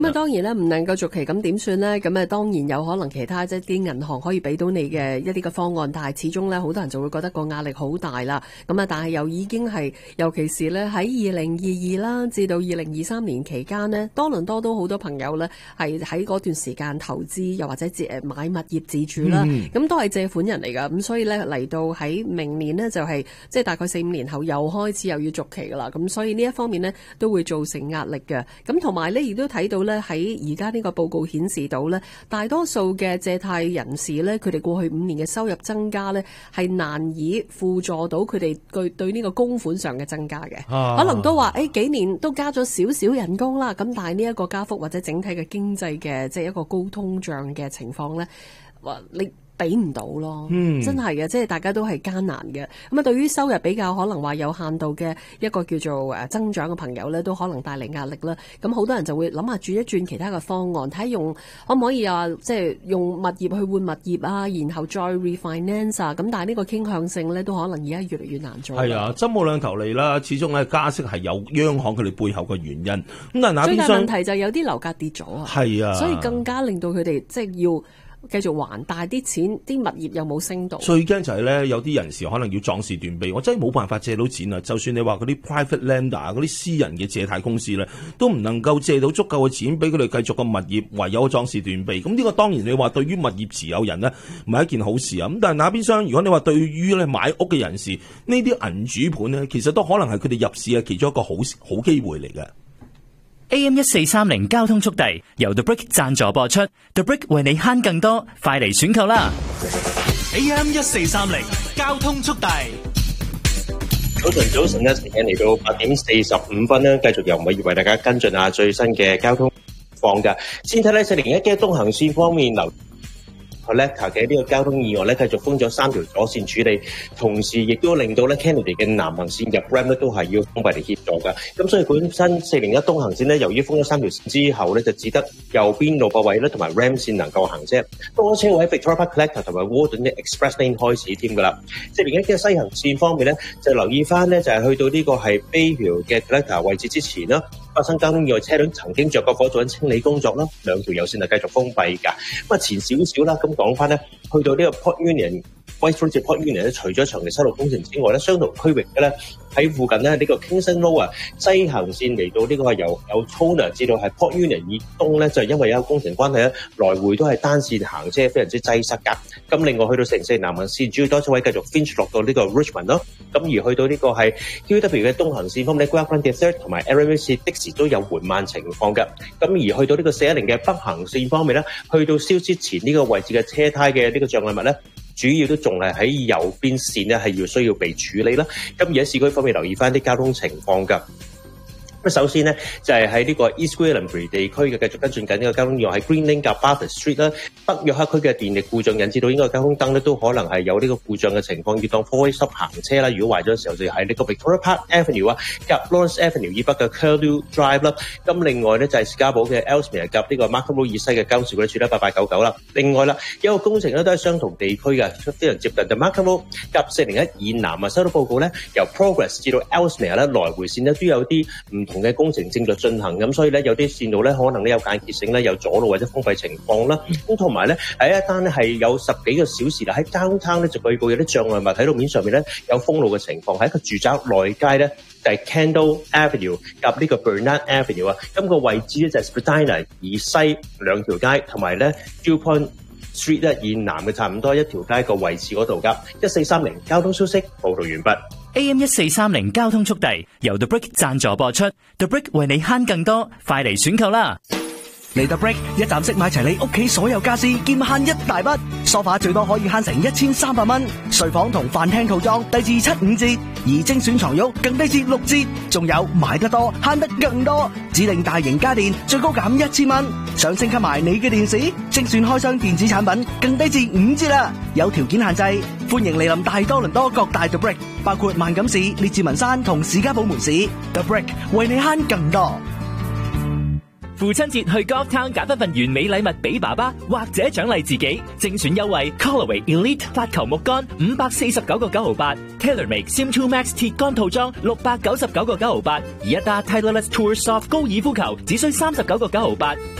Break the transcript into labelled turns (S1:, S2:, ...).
S1: 咁啊，當然咧唔能夠續期，咁點算呢？咁啊，當然有可能其他即係啲銀行可以俾到你嘅一啲嘅方案，但係始終咧好多人就會覺得個壓力好大啦。咁啊，但係又已經係，尤其是咧喺2022啦至到2023年期間呢，多倫多都好多朋友咧係喺嗰段時間投資，又或者買物業自住啦，咁都係借款人嚟噶。咁所以咧嚟到喺明年呢，就係即係大概4-5年後又開始又要續期噶啦。咁所以呢一方面呢，都會造成壓力嘅。咁同埋咧亦都睇到咧喺而家呢個報告顯示到咧，大多數嘅借貸人士咧，佢哋過去5年嘅收入增加咧，係難以輔助到佢哋對呢個供款上嘅增加嘅。可能都話幾年都加咗少少人工啦，咁但係呢一個加幅或者整體嘅經濟嘅即係一個高通脹嘅情況咧，你俾唔到咯，真係嘅，即係大家都係艱難嘅。咁啊，對於收入比較可能話有限度嘅一個叫做增長嘅朋友咧，都可能帶嚟壓力啦。咁好多人就會諗下轉一轉其他嘅方案，睇下可唔可以即係用物業去換物業啊，然後再 refinance 啊。咁但係呢個傾向性咧，都可能而家越嚟越難做。
S2: 係啊，針冇兩頭利啦，始終咧加息係有央行佢哋背後嘅原因。咁但係最大
S1: 問題就有啲樓價跌咗啊，
S2: 係啊，
S1: 所以更加令到佢哋即係要繼續還，但係啲錢啲物業又冇升到。
S2: 最驚就係咧，有啲人士可能要壯士斷臂，我真係冇辦法借到錢啊！就算你話嗰啲 private lender 嗰啲私人嘅借貸公司咧，都唔能夠借到足夠嘅錢俾佢哋繼續個物業，唯有壯士斷臂。咁呢個當然你話對於物業持有人咧，唔係一件好事啊！咁但係那邊廂，如果你話對於咧買屋嘅人士，呢啲銀主盤咧，其實都可能係佢哋入市嘅其中一個好機會嚟嘅。
S3: AM1430交通速遞由 The Brick 贊助播出 ，The Brick 為你慳更多，快嚟選購啦
S4: ！AM1430交通速遞，
S5: 早晨咧，時間嚟到8點45分咧，繼續由偉業為大家跟進下最新嘅交通況㗎。先睇咧401嘅東行線方面Collector 嘅呢個交通意外咧，繼續封咗3條左線處理，同時亦都令到咧 Kennedy 嘅南行線入 RAM 咧都係要封閉嚟協助㗎。咁所以本身401東行線咧，由於封咗3條線之後咧，就只得右邊路個位咧同埋 RAM 線能夠行車，多車位喺 Victoria Park Collector 同埋 Warden 嘅 Express Lane 開始添㗎啦。401嘅西行線方面咧，就留意翻咧，就係去到呢個係 Bayview 嘅 Collector 位置之前啦，發生交通意外，車輛曾經着過火做緊清理工作啦，2條有線係繼續封閉㗎。咁啊前少少啦，咁講翻咧，去到呢個 Port Union、White Road 至 Port Union 咧，除咗長期修路工程之外咧，相同區域嘅咧喺附近咧呢個 Kingston Road 啊，西行線嚟到呢個係由 Altona 至到係 Port Union 以東咧，就係因為有工程關係咧，來回都係單線行車，非常之擠塞㗎。咁另外去到城南行線，主要多車位繼續 Finch 落到呢個 Richmond 咯。咁而去到呢個係 QW 嘅東行線方面咧 Grafton 嘅 Third 同埋 Arroway 線的時都有緩慢情況㗎。咁而去到呢個410嘅北行線方面咧，去到消之前呢個位置嘅車胎嘅呢個障礙物咧，主要都仲係喺右邊線咧，係需要被處理啦。咁而喺市區方面留意翻啲交通情況㗎。咁首先呢，就係喺呢個 East Gwillimbury 地區嘅繼續跟進緊呢個交通意外喺 Green Lane 夾 Bathurst Street 啦，北約克區嘅電力故障引致到呢個交通燈咧都可能係有呢個故障嘅情況，要當 4way stop 行車啦。如果壞咗嘅時候，就喺呢個 Victoria Park Avenue 啊，夾 Lawrence Avenue 以北嘅 Curlew Drive 啦。咁另外咧就係士嘉堡嘅 Ellesmere 夾呢個 Markham Road 以西嘅交通事故處咧8899啦。另外啦，有一個工程咧都係相同地區嘅，非常接近就 Markham Road 夾401以南啊，收到報告咧由 Progress 至到 Ellesmere 咧來回線咧都有啲唔同嘅工程正在進行，咁所以咧有啲線路咧可能咧有間歇性咧有阻路或者封閉情況啦。咁同埋咧喺一單咧係有10幾個小時啦，喺downtown咧就據報有啲障礙物喺路面上面咧有封路嘅情況，喺一個住宅內街咧就係 Kendall Avenue 夾呢個 Bernard Avenue 啊，咁個位置咧就係 Spadina 以西2條街，同埋咧 Dupont Street 咧以南嘅差唔多1條街個位置嗰度㗎。1430交通消息報道完畢。
S3: AM1430交通速遞由 The Brick 贊助播出 ，The Brick 為你慳更多，快嚟選購啦！
S6: 嚟 The Brick 一站式買齊你屋企所有家私，兼慳一大筆。梳化最多可以慳成1300蚊，睡房同飯廳套裝低至75折，而精選床褥更低至6折。仲有買得多慳得更多，指定大型家電最高減1000蚊。想升級埋你嘅電視，精選開箱電子產品更低至5折啦！有條件限制，歡迎嚟臨大多倫多各大 The Brick， 包括萬錦市、列治文山同士嘉堡門市。The Brick 為你慳更多。
S3: 父親節去 Golf Town 揀一份完美禮物俾爸爸，或者獎勵自己。精選優惠 Callaway Elite 發球木桿549個9毫8 ，TaylorMade Sim 2 Max 鐵桿套裝699個9毫8，而一打 Titleist Tour Soft 高爾夫球只需39個9毫8。